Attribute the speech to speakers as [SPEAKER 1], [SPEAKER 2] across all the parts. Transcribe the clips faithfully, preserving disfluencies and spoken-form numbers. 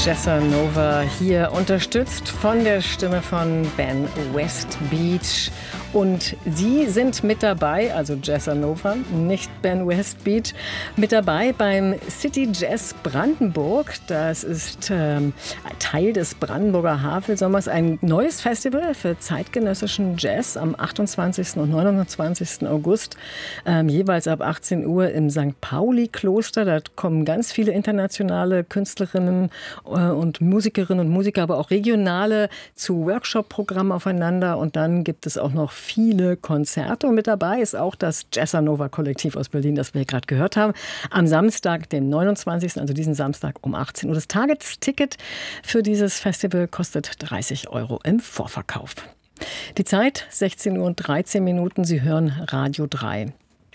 [SPEAKER 1] Jazzanova hier, unterstützt von der Stimme von Ben Westbeat. Und Sie sind mit dabei, also Jazzanova, nicht Ben Westbeat, mit dabei beim City Jazz Brandenburg. Das ist ähm, Teil des Brandenburger Havelsommers, ein neues Festival für zeitgenössischen Jazz am achtundzwanzigsten und neunundzwanzigsten August, ähm, jeweils ab achtzehn Uhr im Sankt Pauli-Kloster. Da kommen ganz viele internationale Künstlerinnen äh, und Musikerinnen und Musiker, aber auch regionale zu Workshop-Programmen aufeinander. Und dann gibt es auch noch viele Konzerte. Und mit dabei ist auch das Jazzanova-Kollektiv aus Berlin, das wir gerade gehört haben. Am Samstag, dem neunundzwanzigsten, also diesen Samstag um achtzehn Uhr. Das Tagesticket für dieses Festival kostet dreißig Euro im Vorverkauf. Die Zeit, sechzehn Uhr und dreizehn Minuten. Sie hören Radio drei.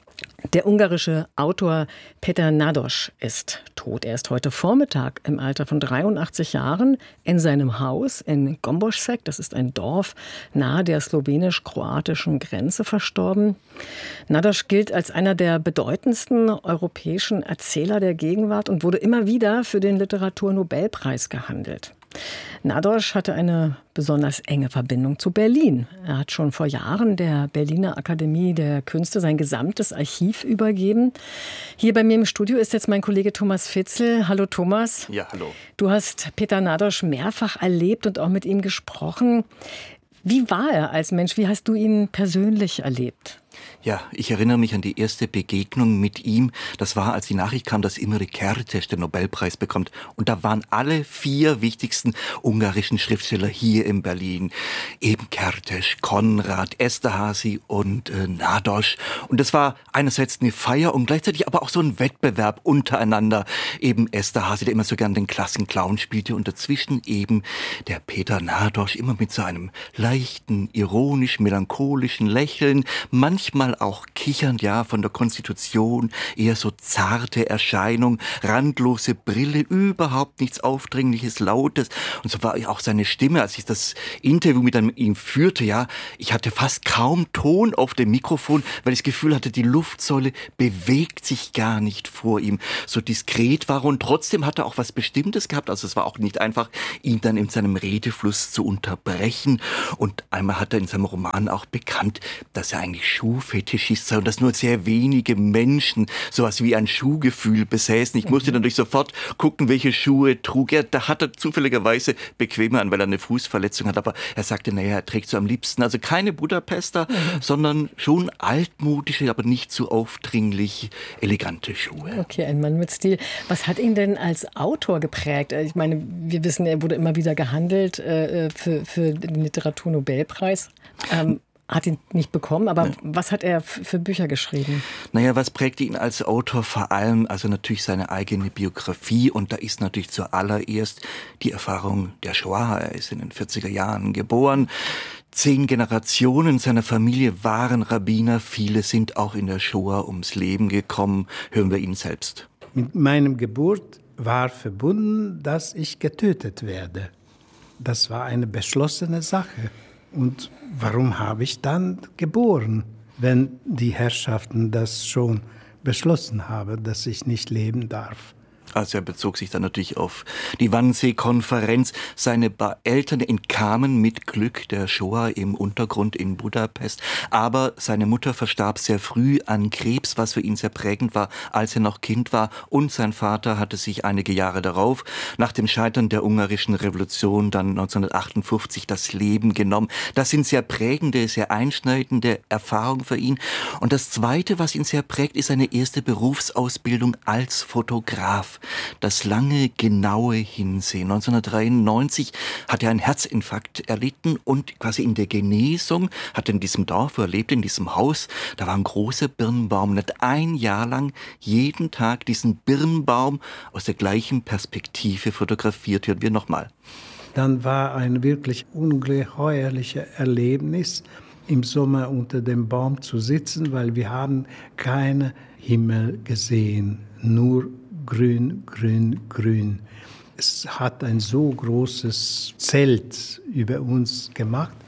[SPEAKER 1] Der ungarische Autor Peter Nádas ist tot. Er ist heute Vormittag im Alter von dreiundachtzig Jahren in seinem Haus in Gombosek, das ist ein Dorf nahe der slowenisch-kroatischen Grenze, verstorben. Nádas gilt als einer der bedeutendsten europäischen Erzähler der Gegenwart und wurde immer wieder für den Literaturnobelpreis gehandelt. Nádas hatte eine besonders enge Verbindung zu Berlin. Er hat schon vor Jahren der Berliner Akademie der Künste sein gesamtes Archiv übergeben. Hier bei mir im Studio ist jetzt mein Kollege Thomas Fitzel. Hallo Thomas.
[SPEAKER 2] Ja, hallo.
[SPEAKER 1] Du hast Peter Nádas mehrfach erlebt und auch mit ihm gesprochen. Wie war er als Mensch? Wie hast du ihn persönlich erlebt?
[SPEAKER 2] Ja, ich erinnere mich an die erste Begegnung mit ihm. Das war, als die Nachricht kam, dass Imre Kertész den Nobelpreis bekommt. Und da waren alle vier wichtigsten ungarischen Schriftsteller hier in Berlin. Eben Kertész, Konrad, Esterházy und äh, Nádas. Und das war einerseits eine Feier und gleichzeitig aber auch so ein Wettbewerb untereinander. Eben Esterházy, der immer so gern den Klassenclown spielte. Und dazwischen eben der Peter Nádas, immer mit so einem leichten, ironisch, melancholischen Lächeln. Manchmal auch kichernd, ja, von der Konstitution, eher so zarte Erscheinung, randlose Brille, überhaupt nichts Aufdringliches, Lautes. Und so war auch seine Stimme, als ich das Interview mit ihm führte, ja, ich hatte fast kaum Ton auf dem Mikrofon, weil ich das Gefühl hatte, die Luftsäule bewegt sich gar nicht vor ihm. So diskret war er und trotzdem hat er auch was Bestimmtes gehabt. Also es war auch nicht einfach, ihn dann in seinem Redefluss zu unterbrechen. Und einmal hat er in seinem Roman auch bekannt, dass er eigentlich Schuhfetischist sei und dass nur sehr wenige Menschen sowas wie ein Schuhgefühl besäßen. Ich musste natürlich sofort gucken, welche Schuhe trug er. Da hat er zufälligerweise bequeme an, weil er eine Fußverletzung hat. Aber er sagte, naja, er trägt so am liebsten, also keine Budapester, mhm. sondern schon altmodische, aber nicht zu aufdringlich elegante Schuhe.
[SPEAKER 1] Okay, ein Mann mit Stil. Was hat ihn denn als Autor geprägt? Ich meine, wir wissen, er wurde immer wieder gehandelt äh, für, für den Literaturnobelpreis. Ähm, Hat ihn nicht bekommen, aber nee. Was hat er für Bücher geschrieben?
[SPEAKER 2] Naja, was prägte ihn als Autor vor allem? Also natürlich seine eigene Biografie und da ist natürlich zuallererst die Erfahrung der Shoah. Er ist in den vierziger Jahren geboren. Zehn Generationen seiner Familie waren Rabbiner. Viele sind auch in der Shoah ums Leben gekommen. Hören wir ihn selbst.
[SPEAKER 3] Mit meinem Geburt war verbunden, dass ich getötet werde. Das war eine beschlossene Sache. Und warum habe ich dann geboren, wenn die Herrschaften das schon beschlossen haben, dass ich nicht leben darf?
[SPEAKER 2] Also er bezog sich dann natürlich auf die Wannsee-Konferenz. Seine Eltern entkamen mit Glück der Shoah im Untergrund in Budapest. Aber seine Mutter verstarb sehr früh an Krebs, was für ihn sehr prägend war, als er noch Kind war. Und sein Vater hatte sich einige Jahre darauf, nach dem Scheitern der ungarischen Revolution, dann neunzehnhundertachtundfünfzig das Leben genommen. Das sind sehr prägende, sehr einschneidende Erfahrungen für ihn. Und das Zweite, was ihn sehr prägt, ist seine erste Berufsausbildung als Fotograf. Das lange, genaue Hinsehen. neunzehnhundertdreiundneunzig hat er einen Herzinfarkt erlitten und quasi in der Genesung hat er in diesem Dorf, wo er lebte, in diesem Haus, da war ein großer Birnbaum und hat ein Jahr lang jeden Tag diesen Birnbaum aus der gleichen Perspektive fotografiert. Hören wir nochmal.
[SPEAKER 3] Dann war ein wirklich ungeheuerliches Erlebnis, im Sommer unter dem Baum zu sitzen, weil wir haben keinen Himmel gesehen, nur grün, grün, grün. Es hat ein so großes Zelt über uns gemacht,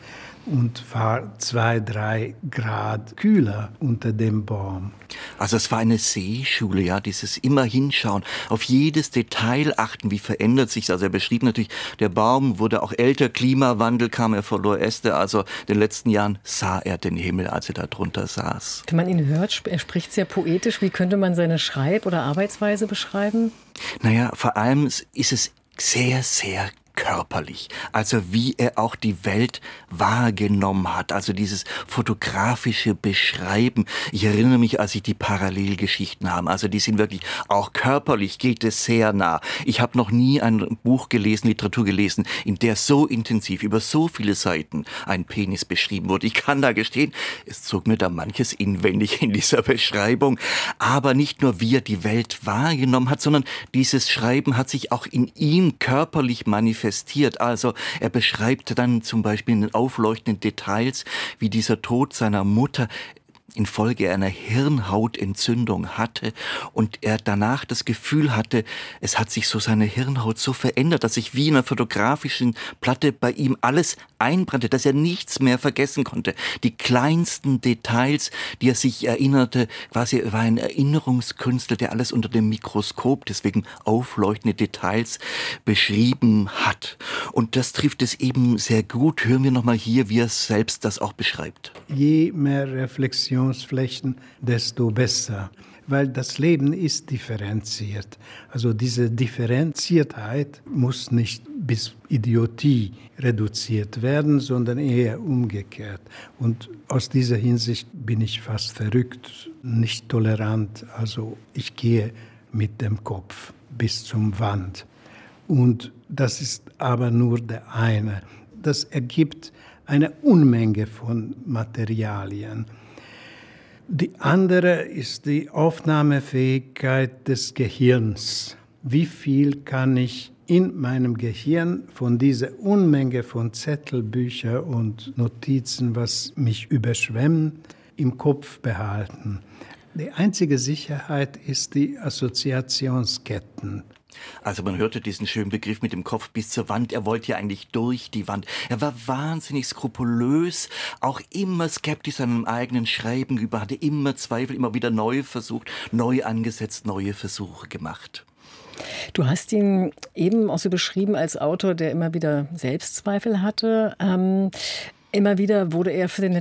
[SPEAKER 3] und war zwei, drei Grad kühler unter dem Baum.
[SPEAKER 2] Also es war eine Seeschule, ja, dieses immer hinschauen, auf jedes Detail achten, wie verändert sich. Also er beschrieb natürlich, der Baum wurde auch älter, Klimawandel kam, er verlor Äste, also in den letzten Jahren sah er den Himmel, als er da drunter saß.
[SPEAKER 1] Wenn man ihn hört, er spricht sehr poetisch. Wie könnte man seine Schreib- oder Arbeitsweise beschreiben?
[SPEAKER 2] Naja, vor allem ist es sehr, sehr körperlich, also wie er auch die Welt wahrgenommen hat, also dieses fotografische Beschreiben. Ich erinnere mich, als ich die Parallelgeschichten habe, also die sind wirklich auch körperlich, geht es sehr nah. Ich habe noch nie ein Buch gelesen, Literatur gelesen, in der so intensiv über so viele Seiten ein Penis beschrieben wurde. Ich kann da gestehen, es zog mir da manches inwendig in dieser Beschreibung, aber nicht nur wie er die Welt wahrgenommen hat, sondern dieses Schreiben hat sich auch in ihm körperlich manifestiert. Also er beschreibt dann zum Beispiel in den aufleuchtenden Details, wie dieser Tod seiner Mutter infolge einer Hirnhautentzündung hatte und er danach das Gefühl hatte, es hat sich so seine Hirnhaut so verändert, dass sich wie in einer fotografischen Platte bei ihm alles einbrannte, dass er nichts mehr vergessen konnte. Die kleinsten Details, die er sich erinnerte, quasi er war ein Erinnerungskünstler, der alles unter dem Mikroskop, deswegen aufleuchtende Details, beschrieben hat. Und das trifft es eben sehr gut. Hören wir nochmal hier, wie er selbst das auch beschreibt.
[SPEAKER 3] Je mehr Reflexion Flächen, desto besser, weil das Leben ist differenziert. Also diese Differenziertheit muss nicht bis Idiotie reduziert werden, sondern eher umgekehrt. Und aus dieser Hinsicht bin ich fast verrückt, nicht tolerant. Also ich gehe mit dem Kopf bis zum Wand. Und das ist aber nur der eine. Das ergibt eine Unmenge von Materialien. Die andere ist die Aufnahmefähigkeit des Gehirns. Wie viel kann ich in meinem Gehirn von dieser Unmenge von Zettel, Bücher und Notizen, was mich überschwemmt, im Kopf behalten? Die einzige Sicherheit ist die Assoziationsketten.
[SPEAKER 2] Also man hörte diesen schönen Begriff mit dem Kopf bis zur Wand. Er wollte ja eigentlich durch die Wand. Er war wahnsinnig skrupulös, auch immer skeptisch seinem eigenen Schreiben über, hatte immer Zweifel, immer wieder neu versucht, neu angesetzt, neue Versuche gemacht.
[SPEAKER 1] Du hast ihn eben auch so beschrieben als Autor, der immer wieder Selbstzweifel hatte. Ähm Immer wieder wurde er für den